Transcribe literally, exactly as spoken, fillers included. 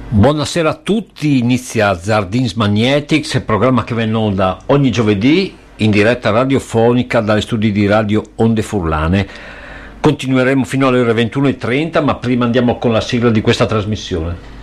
Buonasera a tutti, inizia Zardins Magnetics, il programma che va in onda ogni giovedì in diretta radiofonica dagli studi di Radio Onde Furlane. Continueremo fino alle ore ventuno e trenta, ma prima andiamo con la sigla di questa trasmissione.